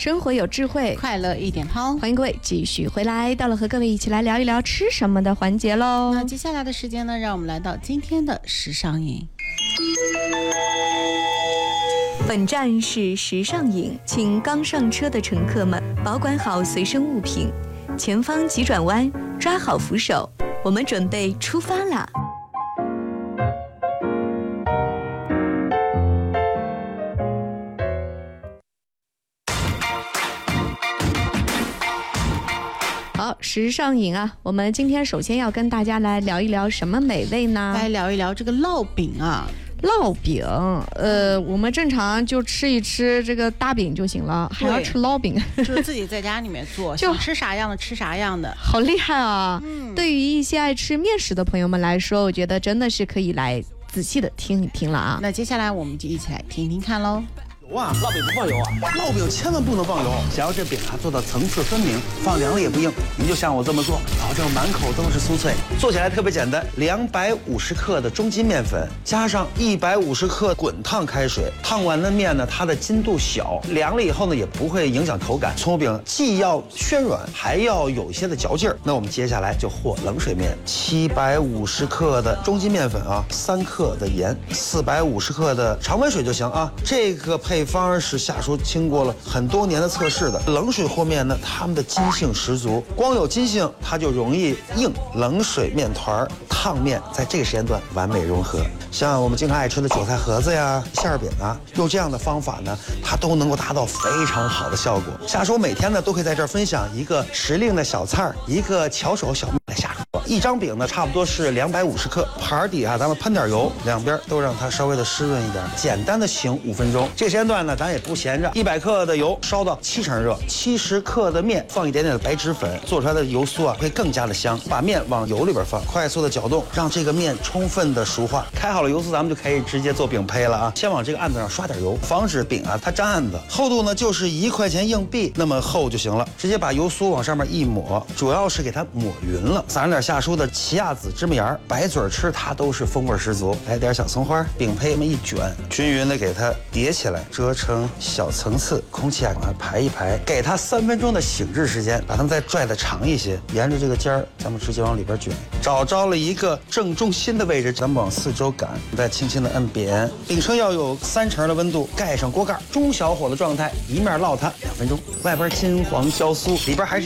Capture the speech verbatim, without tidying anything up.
生活有智慧， 快乐一点通。 欢迎各位继续回来，到了和各位一起来聊一聊吃什么的环节喽。 那接下来的时间呢，让我们来到今天的时尚饮。 本站是时尚饮，请刚上车的乘客们保管好随身物品，前方急转弯，抓好扶手，我们准备出发啦！好，时尚饮啊，我们今天首先要跟大家来聊一聊什么美味呢？ 来聊一聊这个烙饼啊。 烙饼，呃，我们正常就吃一吃这个大饼就行了，还要吃烙饼， 就是自己在家里面做，就想吃啥样的吃啥样的， 好厉害啊！ 嗯， 对于一些爱吃面食的朋友们来说，我觉得真的是可以来仔细的听一听了啊。 那接下来我们就一起来听听看喽。 油啊，烙饼不放油啊！烙饼千万不能放油。想要这饼啊做到层次分明，放凉了也不硬，您就像我这么做，保证满口都是酥脆。做起来特别简单，两百五十克的中筋面粉，加上一百五十克滚烫开水，烫完的面呢，它的筋度小，凉了以后呢，也不会影响口感。葱油饼既要暄软，还要有一些的嚼劲儿。那我们接下来就和冷水面，七百五十克的中筋面粉啊，三克的盐，四百五十克的常温水就行啊。这个配配方是夏叔经过了很多年的测试的。冷水和面呢，它们的筋性十足，光有筋性它就容易硬。冷水面团烫面在这个时间段完美融合。像我们经常爱吃的韭菜盒子呀、馅儿饼啊，用这样的方法呢，它都能够达到非常好的效果。夏叔每天呢都可以在这儿分享一个时令的小菜，一个巧手小妹的夏叔。一张饼呢差不多是两百五十克，盘底下咱们喷点油，两边都让它稍微的湿润一点，简单的醒五分钟。这个时间段呢，咱也不闲着，一百克的油烧到七成热，七十克的面放一点点的白脂粉，做出来的油酥啊会更加的香。把面往油里边放，快速的搅动，让这个面充分的熟化。开好了油酥，咱们就可以直接做饼胚了啊。先往这个案子上刷点油，防止饼啊它粘案子。厚度呢就是一块钱硬币那么厚就行了，直接把油酥往上面一抹，主要是给它抹匀了，撒上点夏叔的奇亚籽芝麻盐，白嘴吃它都是风味十足。来点小葱花，饼胚这么一卷，均匀的给它叠起来，折成小层次，空气啊把它排一排，给它三分钟的醒制时间，把它们再拽的长一些，沿着这个尖儿，咱们直接往里边卷，找着了一个正中心的位置，咱们往四周擀，再轻轻的摁扁，饼铛要有三成的温度，盖上锅盖，中小火的状态，一面烙它两分钟，外边金黄焦酥，里边还是